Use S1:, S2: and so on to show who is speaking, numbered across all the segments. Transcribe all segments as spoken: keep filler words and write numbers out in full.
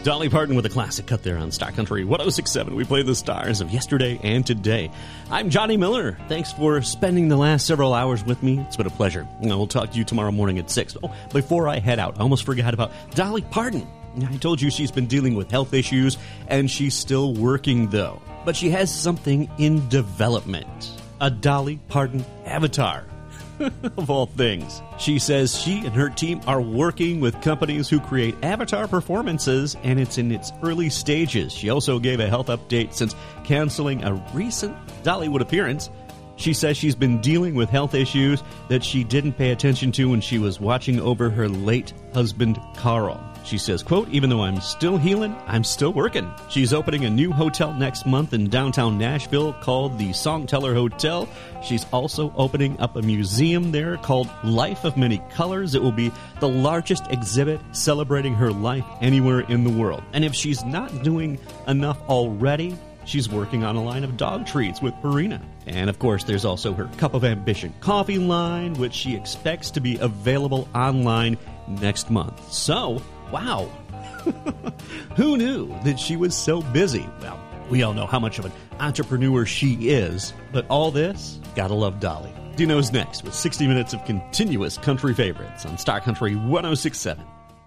S1: Dolly Parton with a classic cut there on Star Country one oh six point seven. We play the stars of yesterday and today. I'm Johnny Miller. Thanks for spending the last several hours with me. It's been a pleasure. And we'll talk to you tomorrow morning at six. Oh, before I head out, I almost forgot about Dolly Parton. I told you she's been dealing with health issues, and she's still working, though. But she has something in development. A Dolly Parton avatar. Of all things. She says she and her team are working with companies who create avatar performances, and it's in its early stages. She also gave a health update since canceling a recent Dollywood appearance. She says she's been dealing with health issues that she didn't pay attention to when she was watching over her late husband, Carl. She says, quote, even though I'm still healing, I'm still working. She's opening a new hotel next month in downtown Nashville called the Songteller Hotel. She's also opening up a museum there called Life of Many Colors. It will be the largest exhibit celebrating her life anywhere in the world. And if she's not doing enough already, she's working on a line of dog treats with Purina. And, of course, there's also her Cup of Ambition coffee line, which she expects to be available online next month. So, wow. Who knew that she was so busy? Well, we all know how much of an entrepreneur she is, but all this, gotta love Dolly. Dino's next with sixty minutes of continuous country favorites on Star Country one oh six point seven.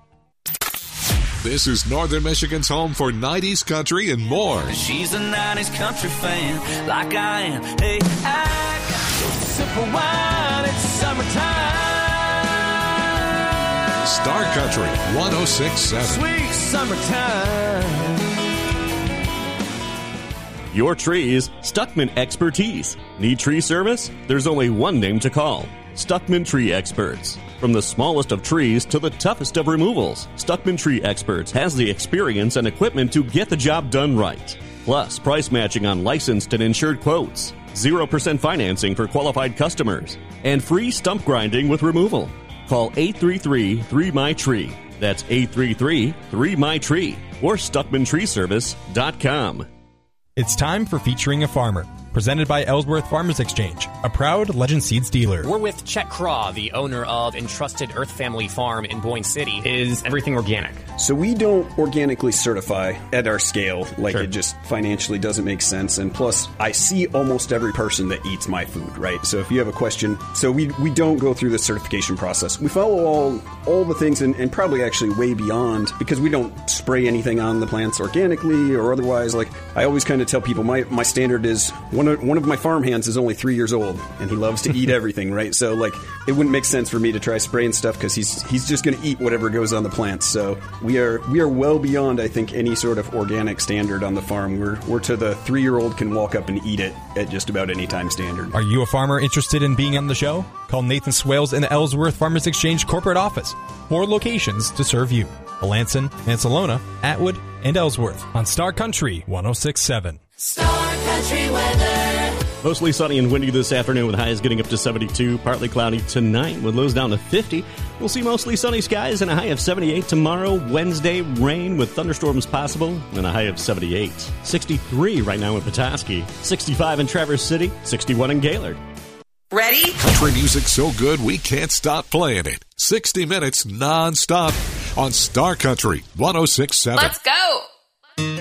S2: This is Northern Michigan's home for nineties country and more.
S3: She's a nineties country fan, like I am. Hey, I got a sip of wine, it's summertime.
S2: Star Country one oh six point seven.
S3: Sweet summertime.
S1: Your trees, Stuckman expertise. Need tree service? There's only one name to call. Stuckman Tree Experts. From the smallest of trees to the toughest of removals, Stuckman Tree Experts has the experience and equipment to get the job done right. Plus, price matching on licensed and insured quotes, zero percent financing for qualified customers, and free stump grinding with removal. Call eight three three, three M Y tree. That's eight three three, three M Y tree or Stuckman Tree Service dot com.
S4: It's time for Featuring a Farmer, presented by Ellsworth Farmers Exchange, a proud Legend Seeds dealer.
S5: We're with Chet Craw, the owner of Entrusted Earth Family Farm in Boyne City. Is everything organic?
S6: So we don't organically certify at our scale. Like,
S5: Sure.
S6: It just financially doesn't make sense. And plus, I see almost every person that eats my food, right? So if you have a question, so we we don't go through the certification process. We follow all all the things and, and probably actually way beyond, because we don't spray anything on the plants organically or otherwise. Like, I always kind of tell people my, my standard is one of, one of my farm hands is only three years old and he loves to eat everything, right? So like, it wouldn't make sense for me to try spraying stuff because he's he's just going to eat whatever goes on the plants. So we are we are well beyond, I think, any sort of organic standard on the farm. We're we're to the three year old can walk up and eat it at just about any time standard.
S4: Are you a farmer interested in being on the show? Call Nathan Swales in the Ellsworth Farmers Exchange corporate office. Four locations to serve you: Melanson, Mansalona, Atwood, and Ellsworth on Star Country one oh six point seven.
S7: Star Country weather.
S1: Mostly sunny and windy this afternoon with highs getting up to seventy-two. Partly cloudy tonight with lows down to fifty. We'll see mostly sunny skies and a high of seventy-eight tomorrow. Wednesday, rain with thunderstorms possible and a high of seventy-eight. sixty-three right now in Petoskey. sixty-five in Traverse City. sixty-one in Gaylord.
S7: Ready?
S2: Country music so good we can't stop playing it. sixty minutes non-stop on Star Country one oh six point seven.
S7: Let's go.